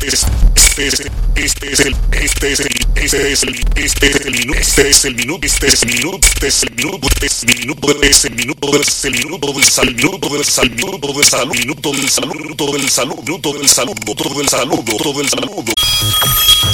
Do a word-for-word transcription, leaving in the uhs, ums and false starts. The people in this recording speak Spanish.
Este es el este es el este es el este es el minuto este es el minuto este es el minuto este es el minuto este es el minuto este es el minuto este es el minuto del sal minuto del sal minuto del salud minuto del salud minuto del salud minuto del salud minuto del salud minuto del saludo